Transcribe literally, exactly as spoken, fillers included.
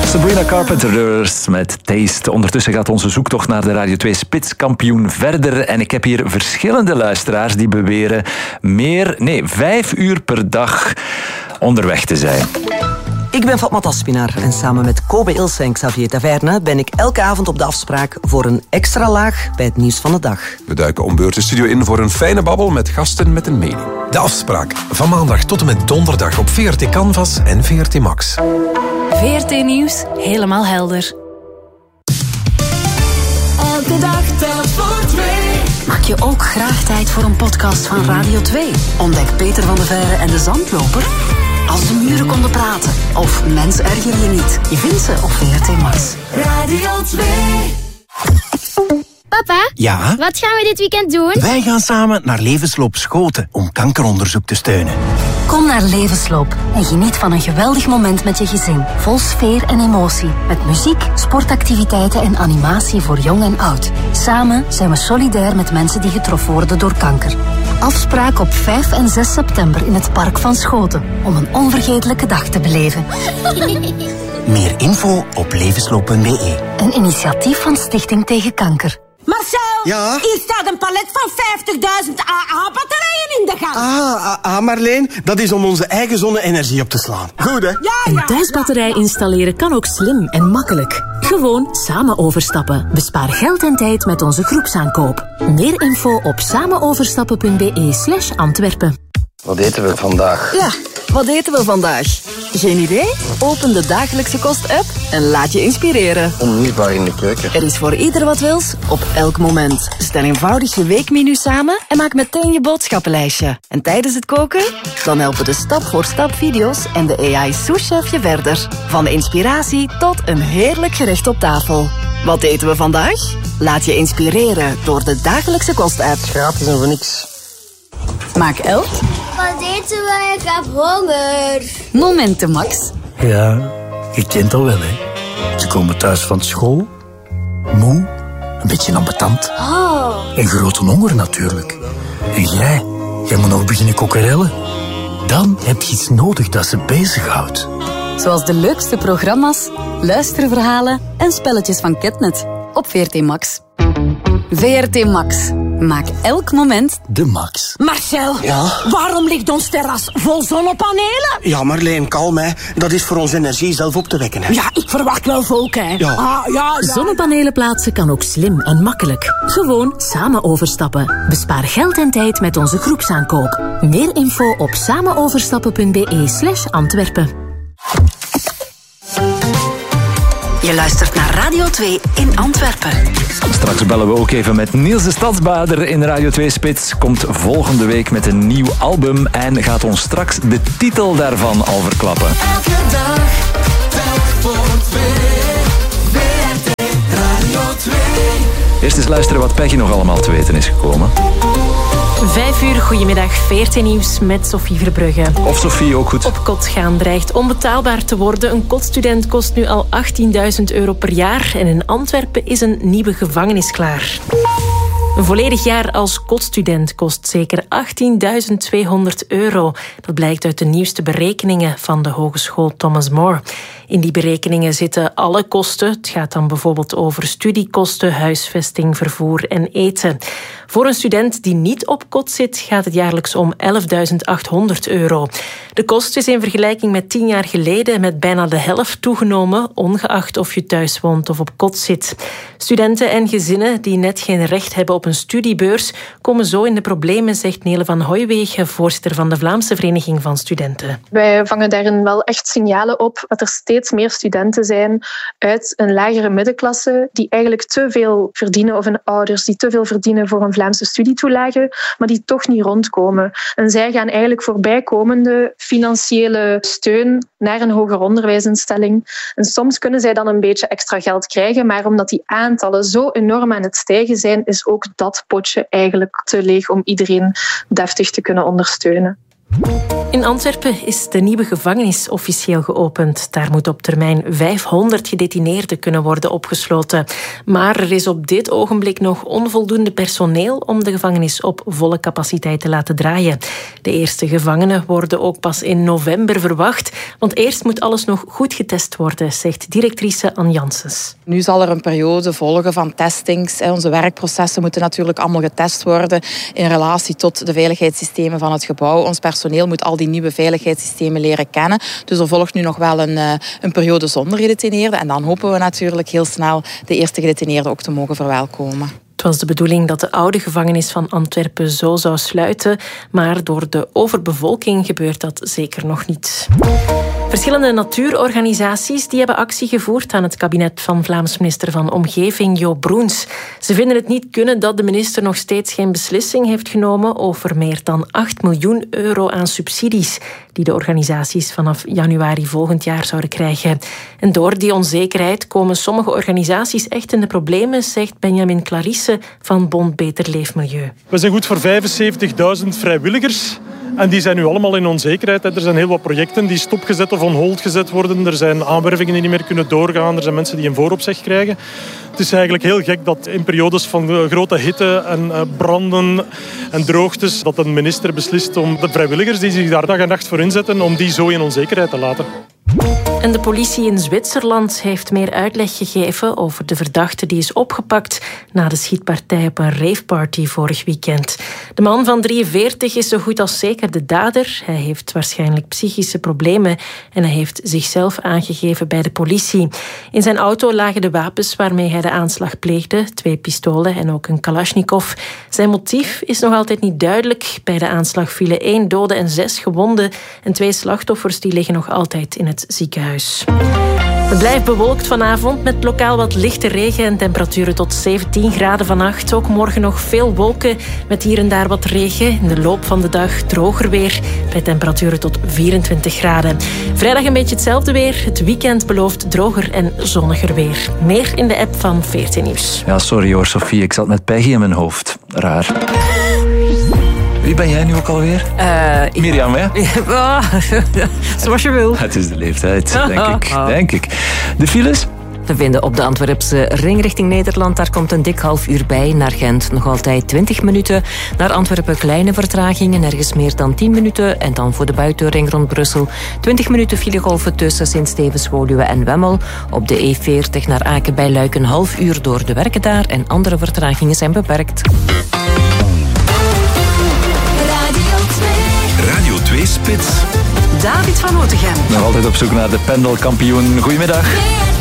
Sabrina Carpenters met Taste. Ondertussen gaat onze zoektocht naar de Radio twee Spitskampioen verder. En ik heb hier verschillende luisteraars die beweren meer, nee, vijf uur per dag onderweg te zijn. Ik ben Fatma Aspinaar en samen met Kobe Ilse en Xavier Taverne ben ik elke avond op de afspraak voor een extra laag bij het nieuws van de dag. We duiken om beurt de studio in voor een fijne babbel met gasten met een mening. De afspraak van maandag tot en met donderdag op V R T Canvas en V R T Max. V R T Nieuws, helemaal helder. Elke dag telt voor twee. Maak je ook graag tijd voor een podcast van Radio twee? Ontdek Peter van der Veire en de Zandloper. Als de muren konden praten. Of Mens erger je niet. Je vindt ze op V R T Max. Radio twee. Papa, ja? Wat gaan we dit weekend doen? Wij gaan samen naar Levensloop Schoten om kankeronderzoek te steunen. Kom naar Levensloop en geniet van een geweldig moment met je gezin. Vol sfeer en emotie. Met muziek, sportactiviteiten en animatie voor jong en oud. Samen zijn we solidair met mensen die getroffen worden door kanker. Afspraak op vijf en zes september in het Park van Schoten. Om een onvergetelijke dag te beleven. Meer info op levensloop punt b e. Een initiatief van Stichting Tegen Kanker. Marcel, ja? hier staat een palet van vijftigduizend A A-batterijen in de gang. Ah, ah, ah, Marleen, dat is om onze eigen zonne-energie op te slaan. Goed, hè? Ja, ja. Een thuisbatterij installeren kan ook slim en makkelijk. Gewoon samen overstappen. Bespaar geld en tijd met onze groepsaankoop. Meer info op samenoverstappen punt b e slash Antwerpen. Wat eten we vandaag? Ja, wat eten we vandaag? Geen idee? Open de Dagelijkse Kost-app en laat je inspireren. Onmisbaar in de keuken. Er is voor ieder wat wils, op elk moment. Stel eenvoudig je weekmenu samen en maak meteen je boodschappenlijstje. En tijdens het koken? Dan helpen de stap-voor-stap video's en de A I-souschef je verder. Van de inspiratie tot een heerlijk gerecht op tafel. Wat eten we vandaag? Laat je inspireren door de Dagelijkse Kost-app. Gratis en voor niks. Maak elk Wat eten we? Ik heb honger. momenten, Max. Ja, je kent al wel, hè. Ze komen thuis van school, moe, een beetje ambetant. Oh. En grote honger natuurlijk. En jij, jij moet nog beginnen kokkerellen. Dan heb je iets nodig dat ze bezighoudt. Zoals de leukste programma's, luisterverhalen en spelletjes van Ketnet. Op V R T Max. V R T Max. Maak elk moment de max. Marcel, ja? Waarom ligt ons terras vol zonnepanelen? Ja, Marleen, kalm, hè. Dat is voor onze energie zelf op te wekken, hè. Ja, ik verwacht wel volk, hè. Ja. Ah, ja, ja. Zonnepanelen plaatsen kan ook slim en makkelijk. Gewoon samen overstappen. Bespaar geld en tijd met onze groepsaankoop. Meer info op samenoverstappen punt b e slash Antwerpen. Je luistert naar Radio twee in Antwerpen. Straks bellen we ook even met Niels de Stadsbader in Radio twee Spits. Komt volgende week met een nieuw album en gaat ons straks de titel daarvan al verklappen. Elke dag telt voor twee. V R T Radio twee. Eerst eens luisteren wat Peggy nog allemaal te weten is gekomen. Vijf uur, goedemiddag, V R T Nieuws met Sophie Verbrugge. Of Sophie, ook goed. Op kot gaan dreigt onbetaalbaar te worden. Een kotstudent kost nu al achttienduizend euro per jaar. En in Antwerpen is een nieuwe gevangenis klaar. Een volledig jaar als kotstudent kost zeker achttienduizend tweehonderd euro. Dat blijkt uit de nieuwste berekeningen van de Hogeschool Thomas More. In die berekeningen zitten alle kosten. Het gaat dan bijvoorbeeld over studiekosten, huisvesting, vervoer en eten. Voor een student die niet op kot zit, gaat het jaarlijks om elfduizend achthonderd euro. De kost is in vergelijking met tien jaar geleden met bijna de helft toegenomen, ongeacht of je thuis woont of op kot zit. Studenten en gezinnen die net geen recht hebben op een studiebeurs komen zo in de problemen, zegt Nele van Hooijwegen, voorzitter van de Vlaamse Vereniging van Studenten. Wij vangen daarin wel echt signalen op dat er steeds meer studenten zijn uit een lagere middenklasse die eigenlijk te veel verdienen, of hun ouders die te veel verdienen voor een Vlaamse studietoelage, maar die toch niet rondkomen. En zij gaan eigenlijk voor bijkomende financiële steun naar een hoger onderwijsinstelling. En soms kunnen zij dan een beetje extra geld krijgen, maar omdat die aantallen zo enorm aan het stijgen zijn, is ook dat potje eigenlijk te leeg om iedereen deftig te kunnen ondersteunen. In Antwerpen is de nieuwe gevangenis officieel geopend. Daar moet op termijn vijfhonderd gedetineerden kunnen worden opgesloten. Maar er is op dit ogenblik nog onvoldoende personeel om de gevangenis op volle capaciteit te laten draaien. De eerste gevangenen worden ook pas in november verwacht, want eerst moet alles nog goed getest worden, zegt directrice Anne Janssens. Nu zal er een periode volgen van testings. Onze werkprocessen moeten natuurlijk allemaal getest worden in relatie tot de veiligheidssystemen van het gebouw. Ons personeel moet al die nieuwe veiligheidssystemen leren kennen. Dus er volgt nu nog wel een, een periode zonder gedetineerden. En dan hopen we natuurlijk heel snel de eerste gedetineerden ook te mogen verwelkomen. Het was de bedoeling dat de oude gevangenis van Antwerpen zo zou sluiten, maar door de overbevolking gebeurt dat zeker nog niet. Verschillende natuurorganisaties die hebben actie gevoerd aan het kabinet van Vlaams minister van Omgeving Jo Broens. Ze vinden het niet kunnen dat de minister nog steeds geen beslissing heeft genomen over meer dan acht miljoen euro aan subsidies die de organisaties vanaf januari volgend jaar zouden krijgen. En door die onzekerheid komen sommige organisaties echt in de problemen, zegt Benjamin Clarisse van Bond Beter Leefmilieu. We zijn goed voor vijfenzeventigduizend vrijwilligers. En die zijn nu allemaal in onzekerheid. Er zijn heel wat projecten die stopgezet of on hold gezet worden. Er zijn aanwervingen die niet meer kunnen doorgaan. Er zijn mensen die een vooropzeg krijgen. Het is eigenlijk heel gek dat in periodes van grote hitte en branden en droogtes dat een minister beslist om de vrijwilligers die zich daar dag en nacht voor inzetten, om die zo in onzekerheid te laten. En de politie in Zwitserland heeft meer uitleg gegeven over de verdachte die is opgepakt na de schietpartij op een raveparty vorig weekend. De man van drieënveertig is zo goed als zeker de dader. Hij heeft waarschijnlijk psychische problemen en hij heeft zichzelf aangegeven bij de politie. In zijn auto lagen de wapens waarmee hij de aanslag pleegde, twee pistolen en ook een Kalashnikov. Zijn motief is nog altijd niet duidelijk. Bij de aanslag vielen één dode en zes gewonden en twee slachtoffers die liggen nog altijd in het ziekenhuis. Het blijft bewolkt vanavond met lokaal wat lichte regen en temperaturen tot zeventien graden vannacht. Ook morgen nog veel wolken met hier en daar wat regen. In de loop van de dag droger weer bij temperaturen tot vierentwintig graden. Vrijdag een beetje hetzelfde weer. Het weekend belooft droger en zonniger weer. Meer in de app van V R T Nieuws. Ja, sorry hoor Sophie, ik zat met Peggy in mijn hoofd. Raar. Wie ben jij nu ook alweer? Uh, Mirjam, hè? Ja, zoals je wil. Het is de leeftijd, denk ik. Denk ik. De files? Te vinden op de Antwerpse ring richting Nederland. Daar komt een dik half uur bij. Naar Gent nog altijd twintig minuten. Naar Antwerpen kleine vertragingen, ergens meer dan tien minuten. En dan voor de buitenring rond Brussel twintig minuten filegolven tussen Sint-Stevens, Woluwe en Wemmel. Op de E veertig naar Aken bij Luik een half uur door de werken daar. En andere vertragingen zijn beperkt. Radio twee Spits. David van Otegem. Nog altijd op zoek naar de pendelkampioen. Goedemiddag.